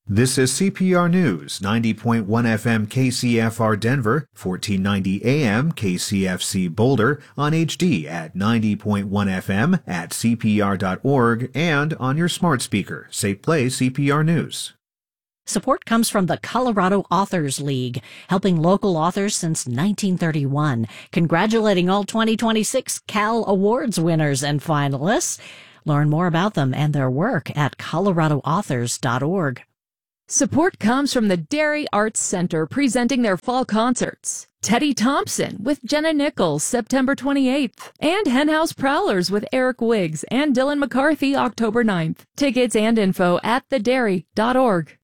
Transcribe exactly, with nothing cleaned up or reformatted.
This is C P R News, ninety point one F M K C F R Denver, fourteen ninety A M K C F C Boulder, on H D at ninety point one F M, at C P R dot org, and on your smart speaker. Say play C P R News. Support comes from the Colorado Authors League, helping local authors since nineteen thirty-one. Congratulating all twenty twenty-six Cal Awards winners and finalists. Learn more about them and their work at colorado authors dot org. Support comes from the Dairy Arts Center presenting their fall concerts. Teddy Thompson with Jenna Nichols, September twenty-eighth. And Henhouse Prowlers with Eric Wiggs and Dylan McCarthy, October ninth. Tickets and info at the dairy dot org.